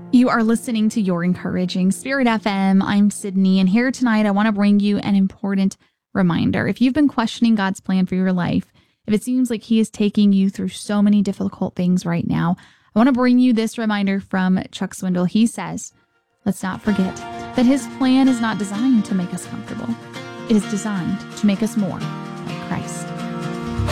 You are listening to Your Encouraging Spirit FM. I'm Sydney, and here tonight I want to bring you an important reminder. If you've been questioning God's plan for your life, if it seems like He is taking you through so many difficult things right now, I want to bring you this reminder from Chuck Swindoll. He says, let's not forget that His plan is not designed to make us comfortable. It is designed to make us more like Christ.